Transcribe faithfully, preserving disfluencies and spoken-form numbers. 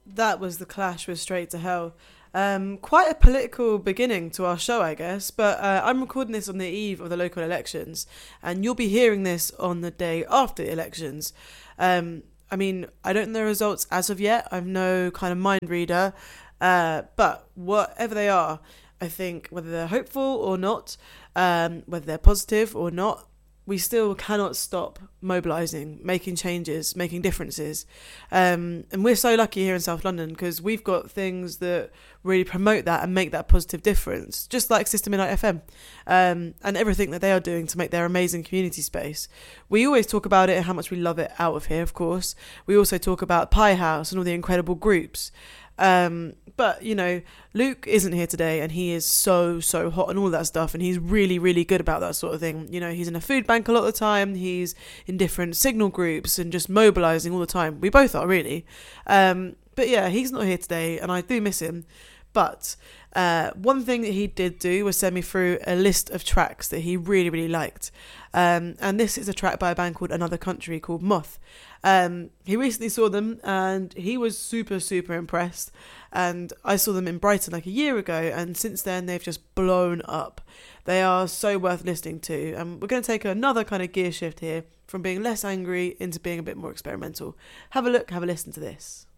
That was The Clash with Straight to Hell. Um, quite a political beginning to our show, I guess, but uh, I'm recording this on the eve of the local elections, and you'll be hearing this on the day after the elections. Um, I mean, I don't know the results as of yet. I'm no kind of mind reader, uh, but whatever they are, I think whether they're hopeful or not, um, whether they're positive or not, we still cannot stop mobilising, making changes, making differences. Um, and we're so lucky here in South London because we've got things that really promote that and make that positive difference, just like System Midnight F M, um, and everything that they are doing to make their amazing community space. We always talk about it and how much we love it out of here, of course. We also talk about Pie House and all the incredible groups. Um, but, you know, Luke isn't here today and he is so, so hot and all that stuff. And he's really, really good about that sort of thing. You know, he's in a food bank a lot of the time. He's in different signal groups and just mobilising all the time. We both are, really. Um, but yeah, he's not here today and I do miss him. But uh, one thing that he did do was send me through a list of tracks that he really, really liked. Um, and this is a track by a band called Another Country called Moth. Um, he recently saw them and he was super, super impressed. And I saw them in Brighton like a year ago. And since then, they've just blown up. They are so worth listening to. And we're going to take another kind of gear shift here from being less angry into being a bit more experimental. Have a look, have a listen to this.